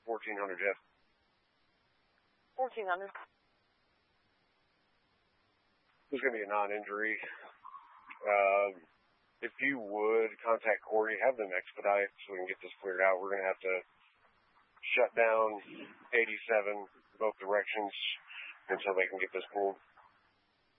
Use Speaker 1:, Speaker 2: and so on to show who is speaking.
Speaker 1: 1400, Jeff.
Speaker 2: 1400.
Speaker 1: There's going to be a non-injury. If you would contact Corey, have them expedite so we can get this cleared out. We're going to have to shut down 87 both directions until they can get this pulled.